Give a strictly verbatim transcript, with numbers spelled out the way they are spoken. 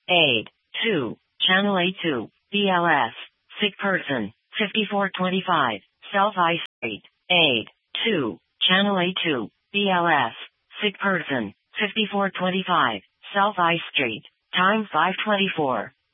Aid. two. Channel A two. B L S. Sick person. fifty-four twenty-five. South I Street. Aid. two. Channel A two. B L S. Sick person. fifty-four twenty-five. South I Street. Time five twenty-four.